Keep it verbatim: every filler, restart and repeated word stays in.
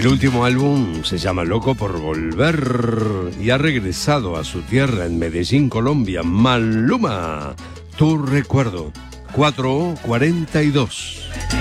El último álbum se llama Loco por Volver y ha regresado a su tierra en Medellín, Colombia. Maluma, Tu Recuerdo, cuatro cuarenta y dos.